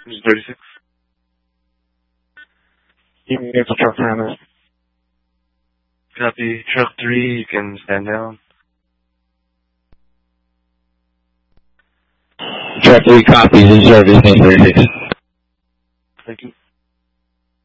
36. You can get the truck around this. Copy. Truck 3, you can stand down. Truck 3 copies in service, 36. Thank you.